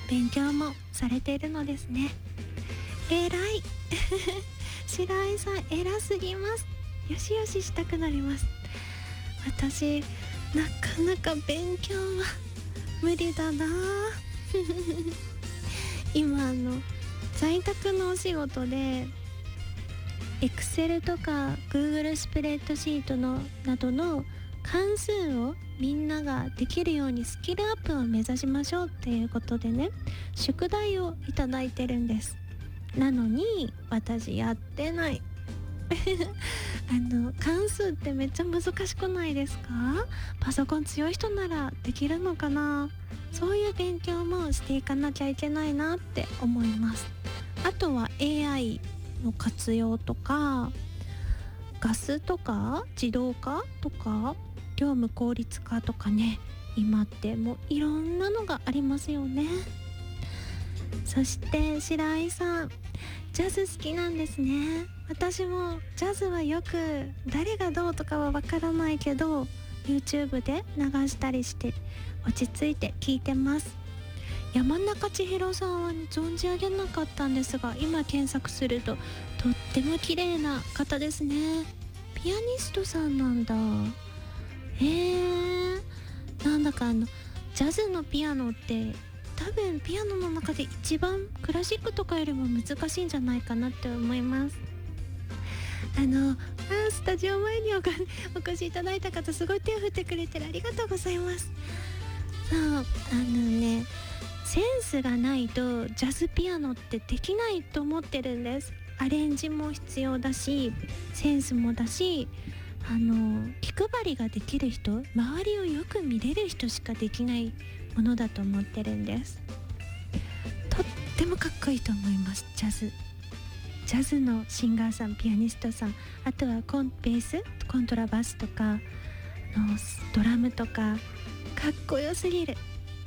勉強もされているのですね。偉い白井さん偉すぎます。よしよししたくなります。私なかなか勉強は無理だな今在宅のお仕事で Excel とか Google スプレッドシートなどの関数をみんなができるようにスキルアップを目指しましょうっていうことでね、宿題をいただいてるんです。なのに私やってない関数ってめっちゃ難しくないですか？パソコン強い人ならできるのかな？そういう勉強もしていかなきゃいけないなって思います。あとは AI の活用とか、ガスとか自動化とか業務効率化とかね、今ってもういろんなのがありますよね。そして白井さん、ジャズ好きなんですね。私もジャズはよく誰がどうとかはわからないけど YouTube で流したりして落ち着いて聴いてます。山中千尋さんは存じ上げなかったんですが、今検索するととっても綺麗な方ですね。ピアニストさんなんだ。なんだかジャズのピアノって多分ピアノの中で一番クラシックとかよりも難しいんじゃないかなって思います。スタジオ前にお越しいただいた方、すごい手を振ってくれてる、ありがとうございます。そうセンスがないとジャズピアノってできないと思ってるんです。アレンジも必要だし、センスもだし、気配りができる人、周りをよく見れる人しかできないものだと思ってるんです。とってもかっこいいと思います。ジャズのシンガーさん、ピアニストさん、あとはベース、コントラバスとかドラムとかかっこよすぎる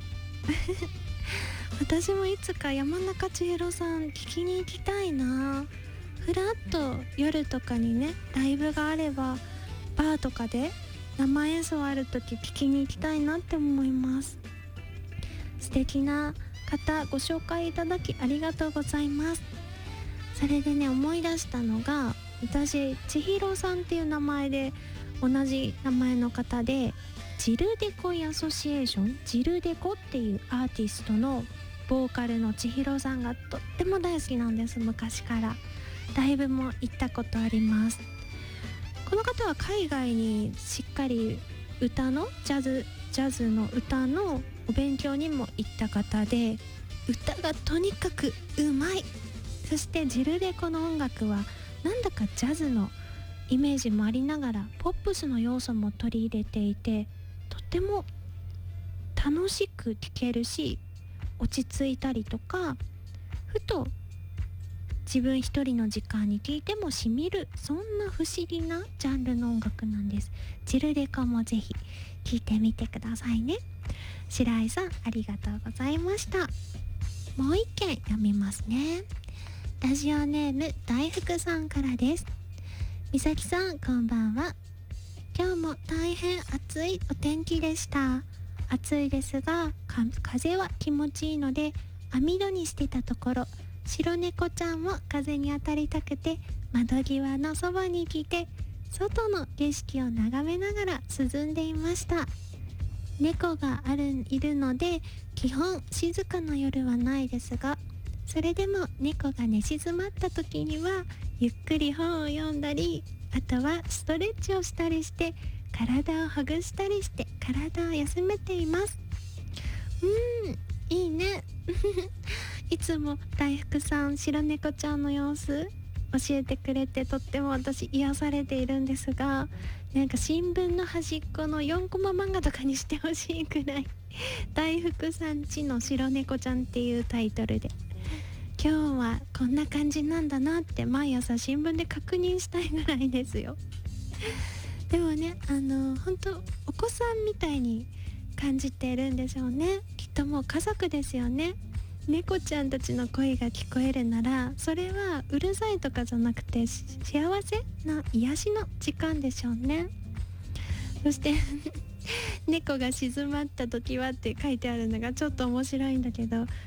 私もいつか山中千尋さん聞きに行きたいな。ふらっと夜とかにね、ライブがあればバーとかで生演奏ある時聞きに行きたいなって思います。素敵な方ご紹介いただきありがとうございます。それでね、思い出したのが、私千尋さんっていう名前で、同じ名前の方でジルデコイアソシエーション、ジルデコっていうアーティストのボーカルの千尋さんがとっても大好きなんです。昔からライブも行ったことあります。この方は海外にしっかり歌のジャズの歌のお勉強にも行った方で、歌がとにかくうまい。そしてジルデコの音楽はなんだかジャズのイメージもありながらポップスの要素も取り入れていて、とっても楽しく聴けるし、落ち着いたりとか、ふと自分一人の時間に聴いてもしみる、そんな不思議なジャンルの音楽なんです。ジルデコもぜひ聴いてみてくださいね。白井さんありがとうございました。もう一件読みますね。ラジオネーム大福さんからです。みさきさんこんばんは。今日も大変暑いお天気でした。暑いですが風は気持ちいいので網戸にしてたところ、白猫ちゃんも風に当たりたくて窓際のそばに来て外の景色を眺めながら涼んでいました。猫がいるので基本静かな夜はないですが、それでも猫が寝静まった時にはゆっくり本を読んだり、あとはストレッチをしたりして体をほぐしたりして体を休めています。いいねいつも大福さん白猫ちゃんの様子教えてくれて、とっても私癒されているんですが、なんか新聞の端っこの4コマ漫画とかにしてほしいくらい大福さんちの白猫ちゃんっていうタイトルで、今日はこんな感じなんだなって毎朝新聞で確認したいぐらいですよ。でもね、本当お子さんみたいに感じているんでしょうね。きっともう家族ですよね。猫ちゃんたちの声が聞こえるなら、それはうるさいとかじゃなくて幸せな癒しの時間でしょうね。そして猫が静まった時はって書いてあるのがちょっと面白いんだけど、